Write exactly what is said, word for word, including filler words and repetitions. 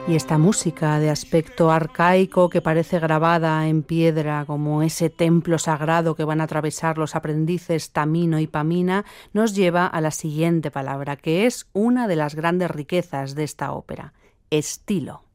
Y esta música de aspecto arcaico que parece grabada en piedra como ese templo sagrado que van a atravesar los aprendices Tamino y Pamina nos lleva a la siguiente palabra, que es una de las grandes riquezas de esta ópera: estilo.